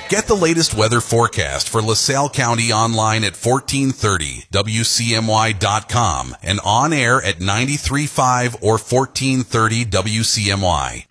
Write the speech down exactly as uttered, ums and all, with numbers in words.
Get the latest weather forecast for LaSalle County online at fourteen thirty W C M Y dot com and on air at ninety-three point five or fourteen thirty W C M Y.